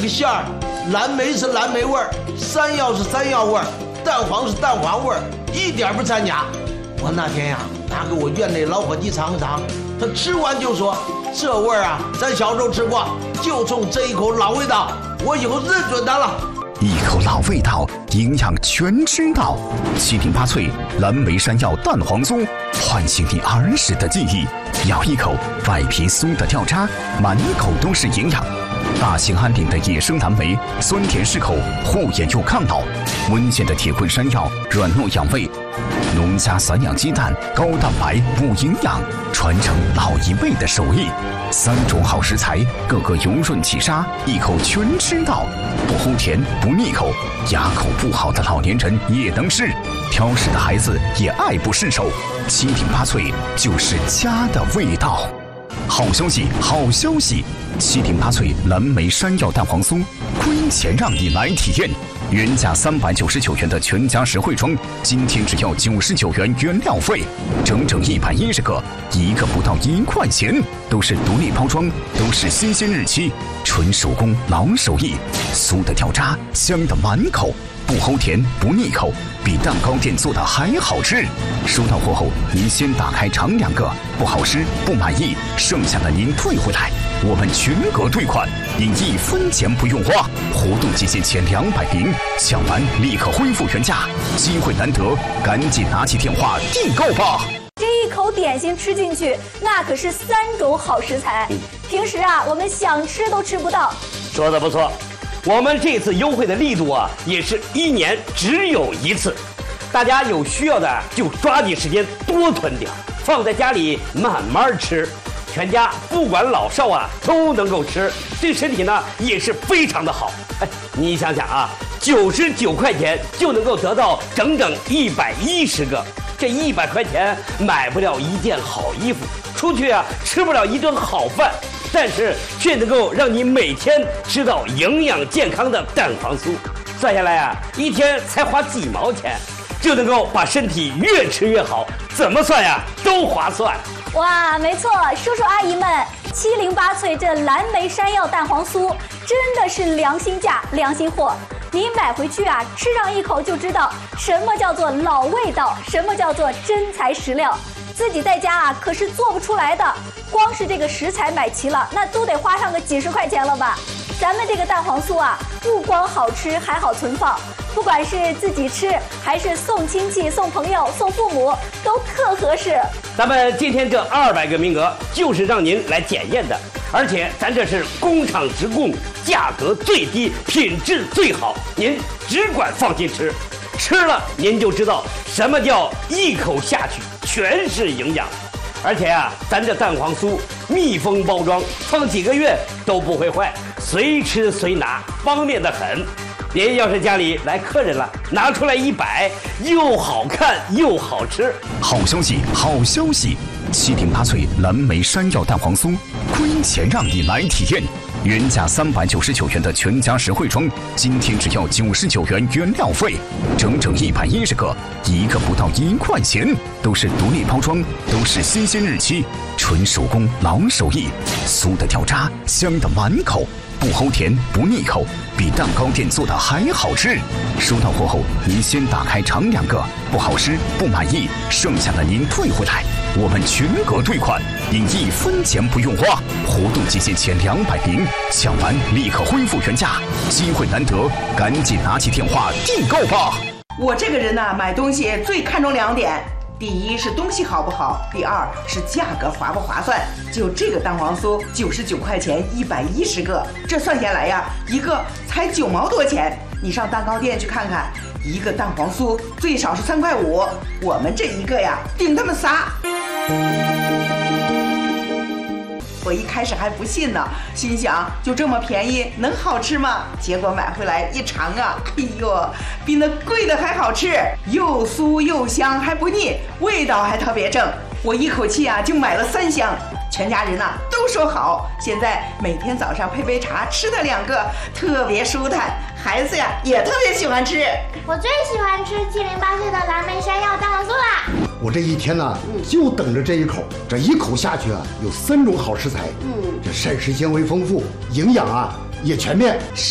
个馅儿，蓝莓是蓝莓味儿，山药是山药味儿，蛋黄是蛋黄味儿，一点不掺假。我那天呀，拿给我院内老伙计尝尝，他吃完就说：“这味儿啊，咱小时候吃过，就冲这一口老味道，我以后认准它了。” 一口老味道，营养全知道。7顶8脆蓝莓山药蛋黄酥，唤醒你儿时的记忆。咬一口，外皮酥的掉渣，满口都是营养。大兴安岭的野生蓝莓，酸甜适口，护眼又抗老。温县的铁棍山药，软糯养胃。农家散养鸡蛋，高蛋白补营养，传承老一辈的手艺。3种好食材，个个油润起沙，一口全吃到，不齁甜不腻口，牙口不好的老年人也能吃，挑食的孩子也爱不释手。7顶8脆就是家的味道。好消息，好消息！7顶8脆蓝莓山药蛋黄酥，亏钱让你来体验。原价399元的全家实惠装，今天只要99元原料费，整整110个，一个不到1块钱，都是独立包装，都是新鲜日期，纯手工老手艺，酥的掉渣，香的满口，不齁甜不腻口，比蛋糕店做的还好吃。收到货后，您先打开尝2个，不好吃不满意，剩下的您退回来，我们全额退款，您1分钱不用花。活动期限前200名，抢完立刻恢复原价，机会难得，赶紧拿起电话订购吧。 这一口点心吃进去，那可是3种好食材，平时啊我们想吃都吃不到。 说的不错，我们这次优惠的力度啊，也是1年只有1次，大家有需要的就抓紧时间多囤点，放在家里慢慢吃，全家不管老少啊都能够吃，对身体呢也是非常的好。哎，你想想啊，99块钱就能够得到整整110个，这100块钱买不了一件好衣服，出去啊吃不了一顿好饭，但是却能够让你每天吃到营养健康的蛋黄酥，算下来啊，一天才花几毛钱，就能够把身体越吃越好，怎么算呀都划算。 哇，没错，叔叔阿姨们，7顶8脆这蓝莓山药蛋黄酥真的是良心价、良心货。你买回去啊，吃上一口就知道什么叫做老味道，什么叫做真材实料。自己在家啊可是做不出来的，光是这个食材买齐了，那都得花上个几十块钱了吧。咱们这个蛋黄酥啊，不光好吃，还好存放，不管是自己吃还是送亲戚、送朋友、送父母，都特合适。 咱们今天这200个名额就是让您来检验的，而且咱这是工厂直供，价格最低，品质最好，您只管放心吃，吃了您就知道什么叫一口下去全是营养。而且啊，咱这蛋黄酥密封包装，放几个月都不会坏，随吃随拿，方便得很。您要是家里来客人了，拿出来一摆，又好看又好吃。 好消息，好消息！7顶8脆蓝莓山药蛋黄酥，亏钱让你来体验。原价399元的全家实惠装，今天只要99元原料费，整整110个，一个不到1块钱，都是独立包装，都是新鲜日期，纯手工老手艺，酥的掉渣，香的满口，不齁甜不腻口，比蛋糕店做的还好吃。收到货后，您先打开尝2个，不好吃不满意，剩下的您退回来，我们全额退款，您1分钱不用花。活动期限前200名，抢完立刻恢复原价，机会难得，赶紧拿起电话订购吧。 我这个人呢，买东西最看重2点。第一是东西好不好，第2是价格划不划算。就这个蛋黄酥99块钱110个，这算下来呀，一个才9毛多钱。你上蛋糕店去看看，一个蛋黄酥最少是3块5，我们这一个呀顶他们仨。我一开始还不信呢，心想就这么便宜能好吃吗？结果买回来一尝啊，哎呦，比那贵的还好吃，又酥又香还不腻，味道还特别正。我一口气啊就买了3箱，全家人啊都说好。现在每天早上配杯茶，吃它2个，特别舒坦，孩子呀也特别喜欢吃。 我最喜欢吃7顶8脆的蓝莓山药蛋黄酥啦！ 我这一天呢，就等着这一口，这一口下去啊，有3种好食材，这膳食纤维丰富，营养啊也全面。